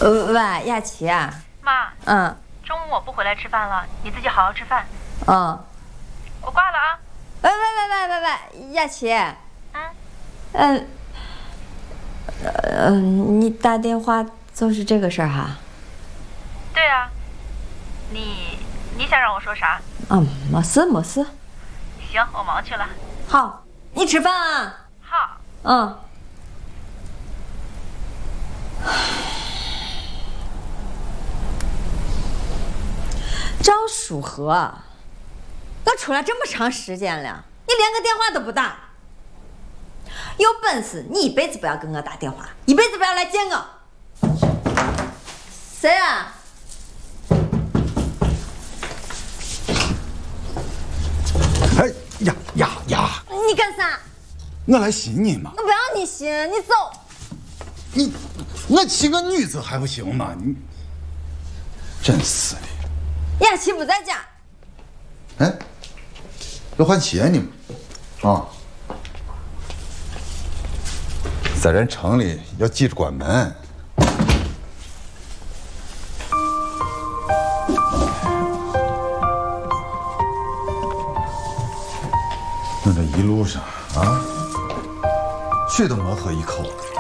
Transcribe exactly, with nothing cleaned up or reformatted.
呃，喂，亚琪啊。 妈。 嗯。 中午我不回来吃饭了，你自己好好吃饭。 嗯。 我挂了啊。 喂喂喂喂喂喂，亚琪。 嗯。 嗯。呃，你打电话就是这个事儿哈？ 对啊。你你想让我说啥？ 啊，没事没事。 行，我忙去了。 好，你吃饭啊。 好。 嗯。赵书和，我出来这么长时间了，你连个电话都不打。有本事你一辈子不要跟我打电话，一辈子不要来见我。谁啊？ 哎呀呀呀！ 你干啥？ 我来寻你嘛。 我不要你寻，你走。 你，我寻个女子还不行吗？你，真是的。 雅琪不在家。 哎，要换鞋呢嘛？啊，在人城里要记着关门。我这一路上啊，水都没喝一口。